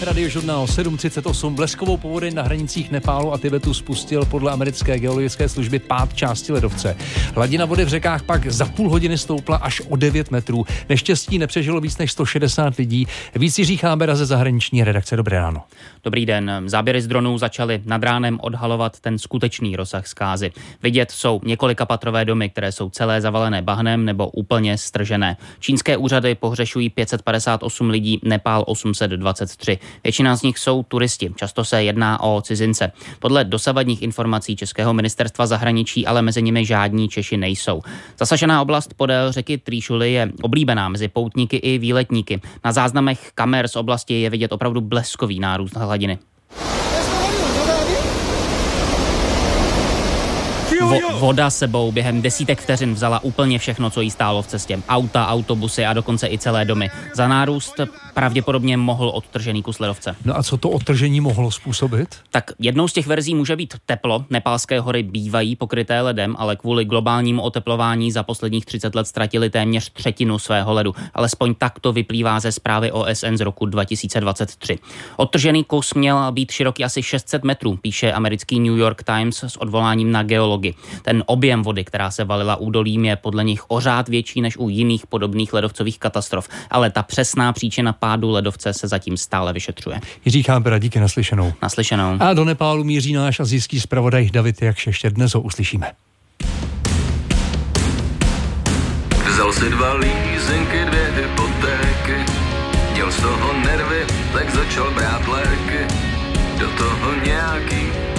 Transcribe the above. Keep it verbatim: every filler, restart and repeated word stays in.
Radiožurnál sedm třicet osm. Bleskovou povodeň na hranicích Nepálu a Tibetu spustil podle americké geologické služby pád části ledovce. Hladina vody v řekách pak za půl hodiny stoupla až o devět metrů. Neštěstí nepřežilo víc než sto šedesát lidí. Víc Jiří Chábera ze zahraniční redakce. Dobré ráno. Dobrý den. Záběry z dronů začaly nad ránem odhalovat ten skutečný rozsah zkázy. Vidět jsou několikapatrové domy, které jsou celé zavalené bahnem nebo úplně stržené. Čínské úřady pohřešují pět set padesát osm lidí, Nepál osm set dvacet tři. Většina z nich jsou turisti, často se jedná o cizince. Podle dosavadních informací Českého ministerstva zahraničí ale mezi nimi žádní Češi nejsou. Zasažená oblast podél řeky Trýšuly je oblíbená mezi poutníky i výletníky. Na záznamech kamer z oblasti je vidět opravdu bleskový nárůst hladiny. Vo- voda sebou během desítek vteřin vzala úplně všechno, co jí stálo v cestě. Auta, autobusy a dokonce i celé domy. Za nárůst pravděpodobně mohl odtržený kus ledovce. No a co to odtržení mohlo způsobit? Tak jednou z těch verzí může být teplo. Nepálské hory bývají pokryté ledem, ale kvůli globálnímu oteplování za posledních třicet let ztratili téměř třetinu svého ledu. Alespoň tak to vyplývá ze zprávy O S N z roku dva tisíce dvacet tři. Odtržený kus měl být široký asi šest set metrů, píše americký New York Times s odvoláním na geologii. Ten objem vody, která se valila údolím, je podle nich o řád větší než u jiných podobných ledovcových katastrof, ale ta přesná příčina pádu ledovce se zatím stále vyšetřuje. Jiří Chábera, díky, naslyšenou. Naslyšenou. A do Nepálu míří náš asijský zpravodaj David Jakš, ještě dnes ho uslyšíme. Vzal si dva lízenky, dvě hypotéky, měl z toho nervy, tak začal brát léky, do toho nějaký